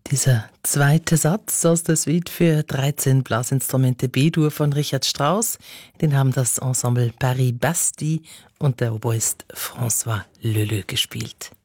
Dieser zweite Satz aus der Suite für 13 Blasinstrumente B-Dur von Richard Strauss, den haben das Ensemble Paris Bastille und der Oboist François Leleu gespielt.